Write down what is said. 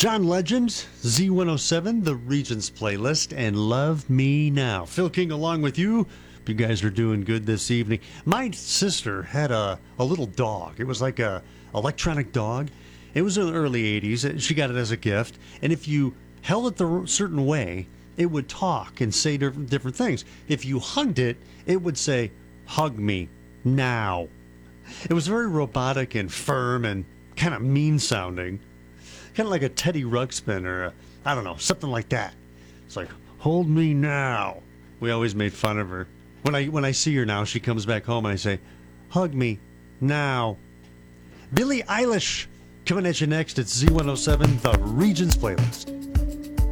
John Legend, Z107, the Regents playlist, and Love Me Now. Phil King along with you. Hope you guys are doing good this evening. My sister had a little dog. It was like a electronic dog. It was in the early 80s. She got it as a gift. And if you held it the certain way, it would talk and say different things. If you hugged it, it would say, "Hug me now." It was very robotic and firm and kind of mean sounding. Kind of like a Teddy Ruxpin or I don't know, something like that. It's like, "Hold me now." We always made fun of her. When I see her now, she comes back home and I say, "Hug me now." Billie Eilish coming at you next at Z107, the Regents playlist.